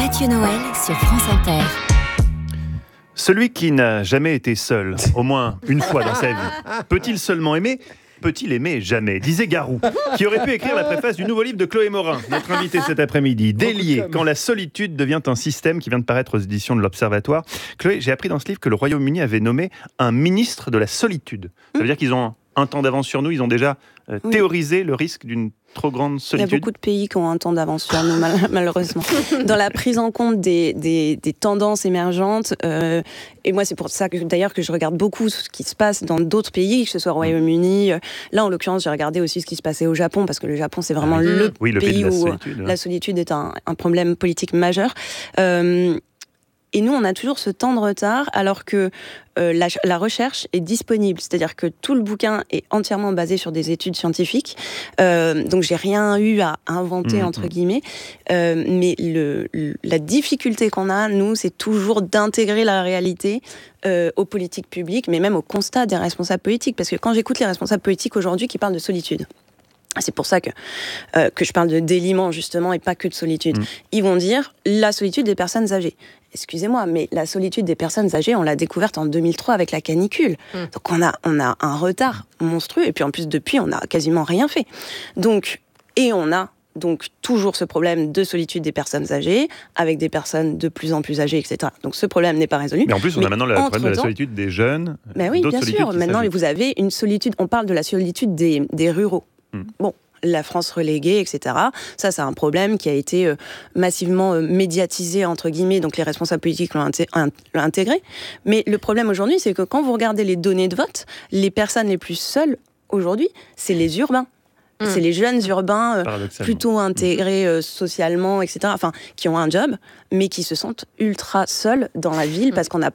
Mathieu Noël sur France Inter. Celui qui n'a jamais été seul, au moins une fois dans sa vie, peut-il seulement aimer ? Peut-il aimer jamais ? Disait Garou, qui aurait pu écrire la préface du nouveau livre de Chloé Morin, notre invitée cet après-midi. Délié, quand la solitude devient un système, qui vient de paraître aux éditions de l'Observatoire. Chloé, j'ai appris dans ce livre que le Royaume-Uni avait nommé un ministre de la solitude. Ça veut dire qu'ils ont un temps d'avance sur nous, ils ont déjà théorisé le risque d'une trop grande solitude. Il y a beaucoup de pays qui ont un temps d'avance sur nous, malheureusement. Dans la prise en compte des tendances émergentes, et moi c'est pour ça que d'ailleurs que je regarde beaucoup ce qui se passe dans d'autres pays, que ce soit au Royaume-Uni. Là en l'occurrence j'ai regardé aussi ce qui se passait au Japon, parce que le Japon c'est vraiment le pays où la solitude est un problème politique majeur. Et nous, on a toujours ce temps de retard, alors que la recherche est disponible. C'est-à-dire que tout le bouquin est entièrement basé sur des études scientifiques. Donc, j'ai rien eu à inventer, entre guillemets. Mais la difficulté qu'on a, nous, c'est toujours d'intégrer la réalité aux politiques publiques, mais même au constat des responsables politiques. Parce que quand j'écoute les responsables politiques aujourd'hui qui parlent de solitude, c'est pour ça que je parle de déliement, justement, et pas que de solitude. Ils vont dire la solitude des personnes âgées. Excusez-moi, mais la solitude des personnes âgées, on l'a découverte en 2003 avec la canicule. Donc on a un retard monstrueux. Et puis en plus, depuis, on n'a quasiment rien fait. Donc, et on a donc toujours ce problème de solitude des personnes âgées, avec des personnes de plus en plus âgées, etc. Donc ce problème n'est pas résolu. Mais en plus, on a maintenant le problème de la solitude des jeunes. Ben oui, bien sûr. Maintenant, vous avez une solitude. On parle de la solitude des ruraux. Bon, la France reléguée, etc. Ça, c'est un problème qui a été massivement médiatisé, entre guillemets, donc les responsables politiques l'ont intégré. Mais le problème aujourd'hui, c'est que quand vous regardez les données de vote, les personnes les plus seules, aujourd'hui, c'est les urbains. C'est les jeunes urbains plutôt intégrés socialement, etc., enfin, qui ont un job, mais qui se sentent ultra seuls dans la ville parce qu'on n'a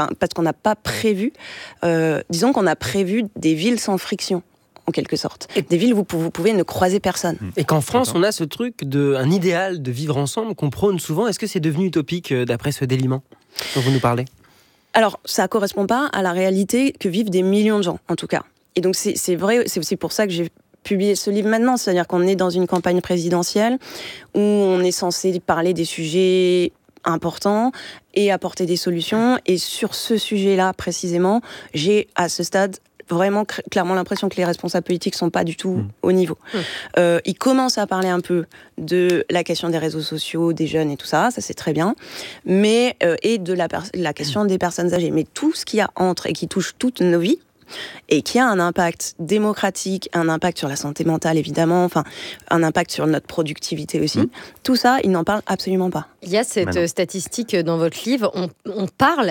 pas prévu, disons qu'on a prévu des villes sans friction, en quelque sorte. Des villes où vous pouvez ne croiser personne. Et qu'en France, on a ce truc un idéal de vivre ensemble qu'on prône souvent. Est-ce que c'est devenu utopique d'après ce déliement dont vous nous parlez ? Alors, ça ne correspond pas à la réalité que vivent des millions de gens, en tout cas. Et donc, c'est vrai, c'est aussi pour ça que j'ai publié ce livre maintenant. C'est-à-dire qu'on est dans une campagne présidentielle où on est censé parler des sujets importants et apporter des solutions. Et sur ce sujet-là, précisément, j'ai, à ce stade, vraiment clairement l'impression que les responsables politiques sont pas du tout au niveau. Ils commencent à parler un peu de la question des réseaux sociaux, des jeunes et tout ça, ça c'est très bien, mais et de la question des personnes âgées. Mais tout ce qu'il y a entre et qui touche toutes nos vies, et qui a un impact démocratique, un impact sur la santé mentale évidemment, enfin un impact sur notre productivité aussi. Tout ça, ils n'en parlent absolument pas. Il y a cette statistique dans votre livre, on parle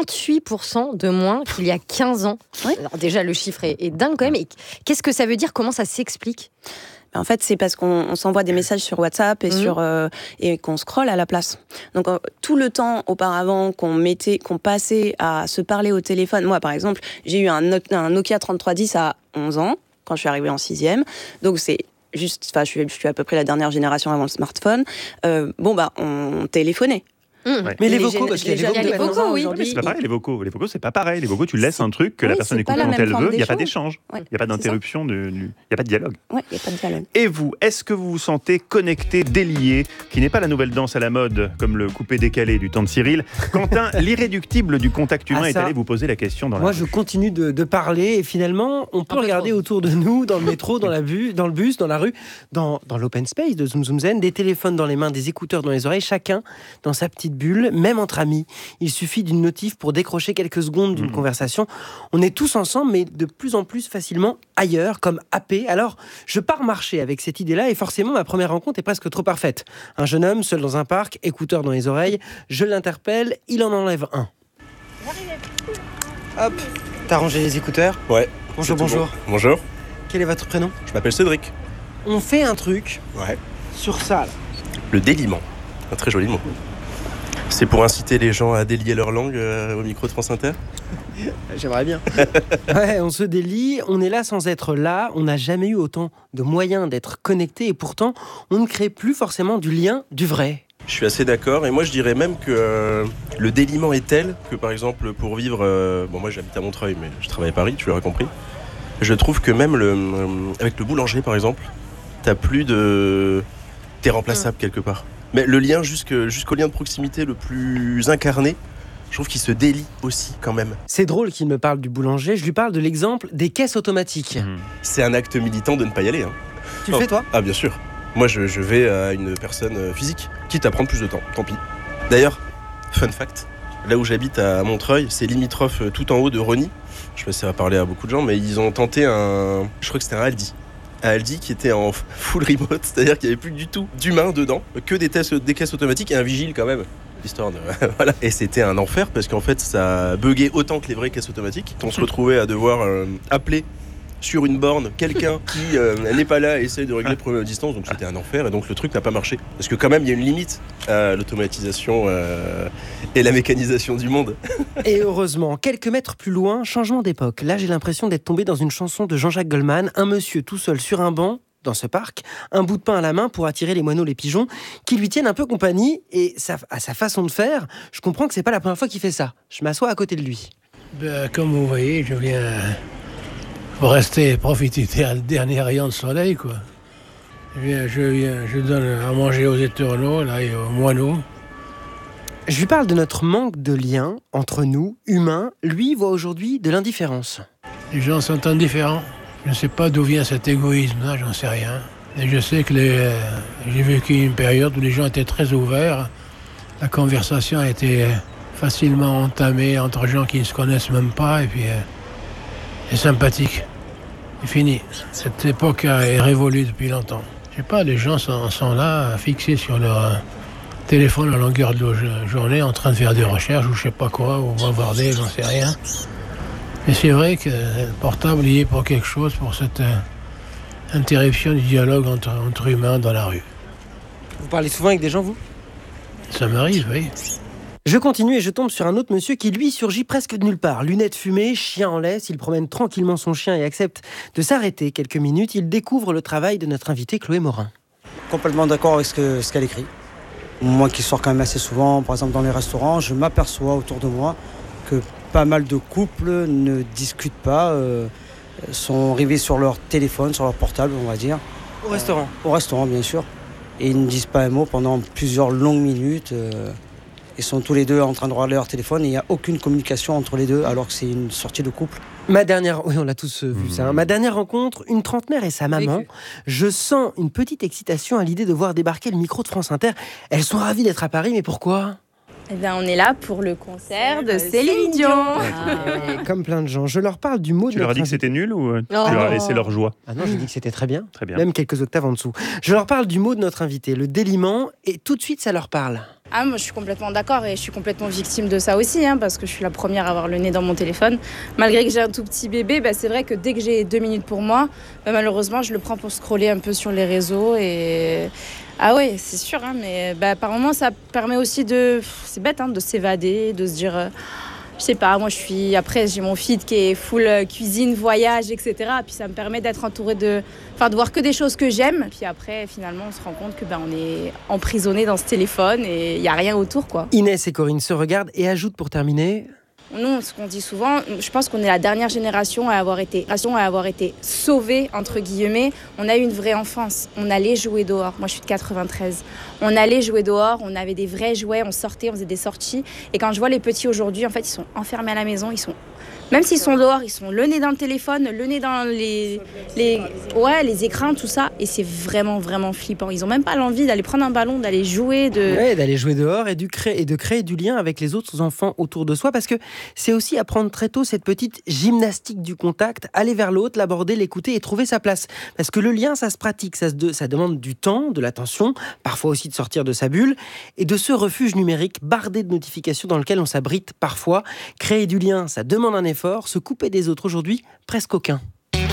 28% de moins qu'il y a 15 ans. Oui. Alors déjà, le chiffre est dingue quand même. Et qu'est-ce que ça veut dire ? Comment ça s'explique ? En fait, c'est parce qu'on s'envoie des messages sur WhatsApp et et qu'on scrolle à la place. Donc, tout le temps auparavant qu'on passait à se parler au téléphone. Moi, par exemple, j'ai eu un Nokia 3310 à 11 ans, quand je suis arrivée en 6e. Donc, c'est juste, enfin, je suis à peu près la dernière génération avant le smartphone. On téléphonait. Mais les vocaux, parce qu'il y a les vocaux, oui. Mais c'est pas pareil, les vocaux. Les vocaux, c'est pas pareil. Les vocaux, tu laisses un truc que la personne écoute quand elle veut. Il n'y a pas d'échange. Il n'y a pas d'interruption. Il n'y a pas de dialogue. Oui, il n'y a pas de dialogue. Et vous, est-ce que vous vous sentez connecté, délié, qui n'est pas la nouvelle danse à la mode, comme le coupé-décalé du temps de Cyril ? Quentin, l'irréductible du contact humain, est allé vous poser la question dans la rue. Je continue de parler et finalement, on peut regarder autour de nous, dans le métro, dans le bus, dans la rue, dans l'open space de Zoom Zoom Zen, des téléphones dans les mains, des écouteurs dans les oreilles, chacun dans sa petite bulle, même entre amis. Il suffit d'une notif pour décrocher quelques secondes d'une conversation. On est tous ensemble, mais de plus en plus facilement ailleurs, comme happés. Alors, je pars marcher avec cette idée-là et forcément, ma première rencontre est presque trop parfaite. Un jeune homme, seul dans un parc, écouteurs dans les oreilles, je l'interpelle, il en enlève un. Hop, t'as rangé les écouteurs ? Ouais. Bonjour. Bon. Bonjour. Quel est votre prénom ? Je m'appelle Cédric. On fait un truc sur ça, là. Le déliement. Un très joli mot. C'est pour inciter les gens à délier leur langue au micro de France Inter ? J'aimerais bien. On se délie, on est là sans être là, on n'a jamais eu autant de moyens d'être connectés et pourtant, on ne crée plus forcément du lien, du vrai. Je suis assez d'accord et moi je dirais même que le déliement est tel que par exemple pour vivre... moi j'habite à Montreuil mais je travaille à Paris, tu l'auras compris. Je trouve que même avec le boulanger par exemple, t'es remplaçable quelque part. Mais le lien jusqu'au lien de proximité le plus incarné, je trouve qu'il se délie aussi quand même. C'est drôle qu'il me parle du boulanger. Je lui parle de l'exemple des caisses automatiques. C'est un acte militant de ne pas y aller. Hein. Tu le fais toi ? Ah bien sûr. Moi je vais à une personne physique, quitte à prendre plus de temps, tant pis. D'ailleurs, fun fact, là où j'habite à Montreuil, c'est limitrophe tout en haut de Rosny. Je sais pas si ça va parler à beaucoup de gens, mais ils ont tenté je crois que c'était un Aldi. Un Aldi qui était en full remote, c'est-à-dire qu'il n'y avait plus du tout d'humains dedans, que des caisses automatiques et un vigile quand même. Histoire de... voilà. Et c'était un enfer parce qu'en fait ça buguait autant que les vraies caisses automatiques. On se retrouvait à devoir appeler sur une borne quelqu'un qui n'est pas là et essaye de régler le problème à distance, donc c'était un enfer et donc le truc n'a pas marché. Parce que quand même il y a une limite à l'automatisation et la mécanisation du monde. Et heureusement, quelques mètres plus loin, changement d'époque. Là j'ai l'impression d'être tombé dans une chanson de Jean-Jacques Goldman, un monsieur tout seul sur un banc, dans ce parc, un bout de pain à la main pour attirer les moineaux, les pigeons, qui lui tiennent un peu compagnie. Et à sa façon de faire, je comprends que c'est pas la première fois qu'il fait ça. Je m'assois à côté de lui. Comme vous voyez, je viens pour profiter des derniers rayons de soleil, quoi. Je donne à manger aux étourneaux là, et aux moineaux. Je lui parle de notre manque de lien entre nous, humains. Lui voit aujourd'hui de l'indifférence. Les gens sont indifférents. Je ne sais pas d'où vient cet égoïsme-là, j'en sais rien. Et je sais que j'ai vécu une période où les gens étaient très ouverts. La conversation a été facilement entamée entre gens qui ne se connaissent même pas, et puis c'est sympathique. C'est fini. Cette époque est révolue depuis longtemps. Je sais pas, les gens sont là, fixés sur leur téléphone à longueur de journée, en train de faire des recherches, ou je sais pas quoi, ou bavarder, j'en sais rien. Mais c'est vrai que le portable y est pour quelque chose, pour cette interruption du dialogue entre humains dans la rue. Vous parlez souvent avec des gens, vous ? Ça m'arrive, oui. Je continue et je tombe sur un autre monsieur qui, lui, surgit presque de nulle part. Lunettes fumées, chien en laisse, il promène tranquillement son chien et accepte de s'arrêter quelques minutes. Il découvre le travail de notre invitée Chloé Morin. Complètement d'accord avec ce qu'elle écrit. Moi qui sors quand même assez souvent, par exemple dans les restaurants, je m'aperçois autour de moi que pas mal de couples ne discutent pas, sont rivés sur leur téléphone, sur leur portable, on va dire. Au restaurant ? Au restaurant, bien sûr. Et ils ne disent pas un mot pendant plusieurs longues minutes. Ils sont tous les deux en train de regarder leur téléphone et il n'y a aucune communication entre les deux alors que c'est une sortie de couple. Oui, on l'a tous vu ça. Ma dernière rencontre, une trentenaire et sa maman. Je sens une petite excitation à l'idée de voir débarquer le micro de France Inter. Elles sont ravies d'être à Paris, mais pourquoi ? Eh bien, on est là pour le concert de Céline Dion. Comme plein de gens. Je leur parle du mot de Tu leur as dit que c'était nul ou tu leur as laissé leur joie ? Ah non, j'ai dit que c'était très bien. Très bien. Même quelques octaves en dessous. Je leur parle du mot de notre invité, le déliement, et tout de suite, ça leur parle. Ah, moi, je suis complètement d'accord et je suis complètement victime de ça aussi, parce que je suis la première à avoir le nez dans mon téléphone. Malgré que j'ai un tout petit bébé, c'est vrai que dès que j'ai 2 minutes pour moi, malheureusement, je le prends pour scroller un peu sur les réseaux et... Ah oui, c'est sûr, mais par moments, ça permet aussi c'est bête, de s'évader, de se dire... je sais pas, moi après j'ai mon feed qui est full cuisine, voyage, etc. Puis ça me permet d'être entourée de voir que des choses que j'aime. Puis après, finalement, on se rend compte que on est emprisonné dans ce téléphone et il n'y a rien autour, quoi. Inès et Corinne se regardent et ajoutent pour terminer... Nous, ce qu'on dit souvent, je pense qu'on est la dernière génération à avoir été sauvée, entre guillemets. On a eu une vraie enfance. On allait jouer dehors. Moi, je suis de 93. On allait jouer dehors, on avait des vrais jouets, on sortait, on faisait des sorties. Et quand je vois les petits aujourd'hui, en fait, ils sont enfermés à la maison. Même s'ils sont dehors, ils sont le nez dans le téléphone, le nez dans les écrans, tout ça. Et c'est vraiment, vraiment flippant. Ils n'ont même pas l'envie d'aller prendre un ballon, d'aller jouer. D'aller jouer dehors et de créer du lien avec les autres enfants autour de soi. Parce que c'est aussi apprendre très tôt cette petite gymnastique du contact, aller vers l'autre, l'aborder, l'écouter et trouver sa place. Parce que le lien, ça se pratique, ça demande du temps, de l'attention, parfois aussi de sortir de sa bulle et de ce refuge numérique bardé de notifications dans lequel on s'abrite parfois. Créer du lien, ça demande un effort. Se couper des autres aujourd'hui, presque aucun.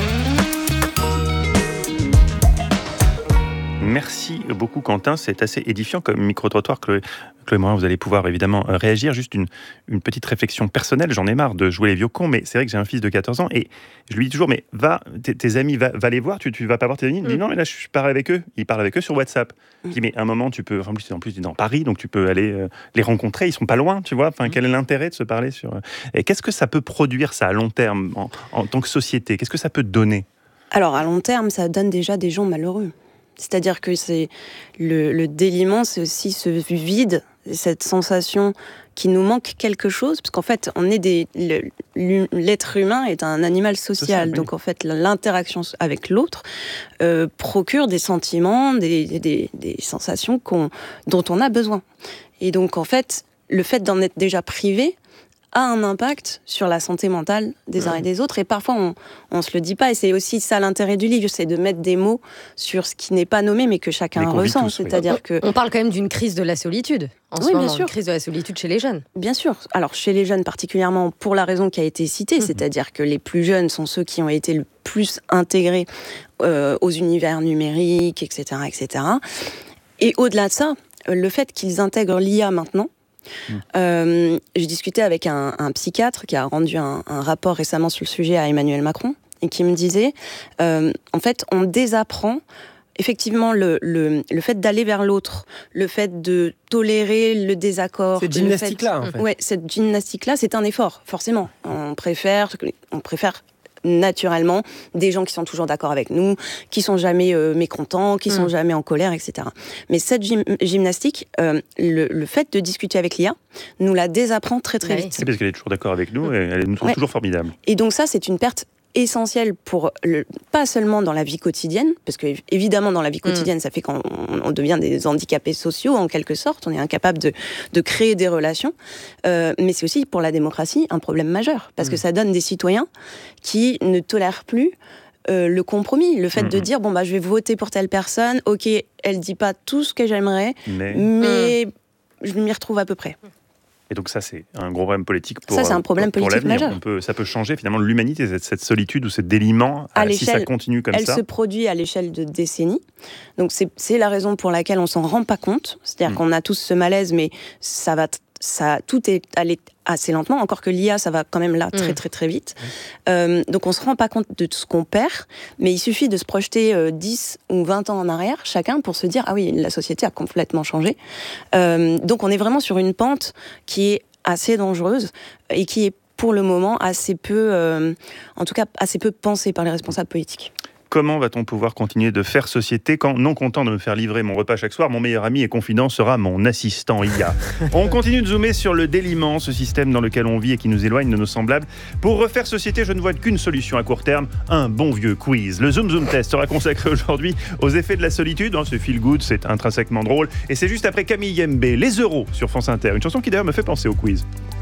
Merci beaucoup Quentin, c'est assez édifiant comme micro-trottoir. Chloé Morin, vous allez pouvoir évidemment réagir. Juste une petite réflexion personnelle, j'en ai marre de jouer les vieux cons, mais c'est vrai que j'ai un fils de 14 ans et je lui dis toujours, mais tes amis, va les voir, tu vas pas voir tes amis. Il me dit non, mais là je parle avec eux. Il parle avec eux sur WhatsApp. Je dis mais à un moment tu peux, en plus tu es dans Paris, donc tu peux aller les rencontrer, ils sont pas loin, tu vois. Quel est l'intérêt de se parler sur... Et qu'est-ce que ça peut produire ça à long terme en tant que société ? Qu'est-ce que ça peut donner ? Alors à long terme, ça donne déjà des gens malheureux. C'est-à-dire que c'est le déliement, c'est aussi ce vide, cette sensation qu'il nous manque quelque chose, parce qu'en fait, l'être humain est un animal social, donc en fait, l'interaction avec l'autre procure des sentiments, des sensations dont on a besoin. Et donc en fait, le fait d'en être déjà privé a un impact sur la santé mentale des uns et des autres, et parfois on se le dit pas, et c'est aussi ça l'intérêt du livre, c'est de mettre des mots sur ce qui n'est pas nommé mais que chacun ressent. C'est-à-dire que on parle quand même d'une crise de la solitude en ce moment, bien sûr. Une crise de la solitude chez les jeunes. Bien sûr. Alors chez les jeunes particulièrement pour la raison qui a été citée, c'est-à-dire que les plus jeunes sont ceux qui ont été le plus intégrés aux univers numériques, etc., etc. Et au-delà de ça, le fait qu'ils intègrent l'IA maintenant. J'ai discuté avec un psychiatre qui a rendu un rapport récemment sur le sujet à Emmanuel Macron et qui me disait en fait on désapprend effectivement le fait d'aller vers l'autre, le fait de tolérer le désaccord. Cette gymnastique-là, en fait. Ouais, cette gymnastique-là, c'est un effort, forcément. On préfère naturellement des gens qui sont toujours d'accord avec nous, qui sont jamais mécontents, qui sont jamais en colère, etc. Mais cette gymnastique, le fait de discuter avec l'IA nous la désapprend très vite. C'est parce qu'elle est toujours d'accord avec nous et elle nous trouve toujours formidables. Et donc ça, c'est une perte essentielle pas seulement dans la vie quotidienne, parce que évidemment dans la vie quotidienne, ça fait qu'on devient des handicapés sociaux en quelque sorte, on est incapable de créer des relations, mais c'est aussi pour la démocratie un problème majeur, parce que ça donne des citoyens qui ne tolèrent plus le compromis, le fait de dire je vais voter pour telle personne, ok, elle dit pas tout ce que j'aimerais, mais je m'y retrouve à peu près. Et donc ça, c'est un gros problème politique pour c'est un problème politique l'avenir. majeur. Ça peut changer finalement l'humanité, cette solitude ou ce déliement, si ça continue comme ça. Elle se produit à l'échelle de décennies. Donc c'est la raison pour laquelle on s'en rend pas compte. C'est-à-dire qu'on a tous ce malaise, mais tout est allé assez lentement, encore que l'IA, ça va quand même là très vite. Donc on se rend pas compte de tout ce qu'on perd, mais il suffit de se projeter 10 ou 20 ans en arrière, chacun, pour se dire, ah oui, la société a complètement changé. Donc on est vraiment sur une pente qui est assez dangereuse et qui est pour le moment assez peu pensée par les responsables politiques. Comment va-t-on pouvoir continuer de faire société quand, non content de me faire livrer mon repas chaque soir, mon meilleur ami et confident sera mon assistant IA? On continue de zoomer sur le déliement, ce système dans lequel on vit et qui nous éloigne de nos semblables. Pour refaire société, je ne vois qu'une solution à court terme, un bon vieux quiz. Le Zoom Zoom Test sera consacré aujourd'hui aux effets de la solitude. C'est feel good, c'est intrinsèquement drôle. Et c'est juste après Camille Yembe, Les Euros sur France Inter. Une chanson qui d'ailleurs me fait penser au quiz.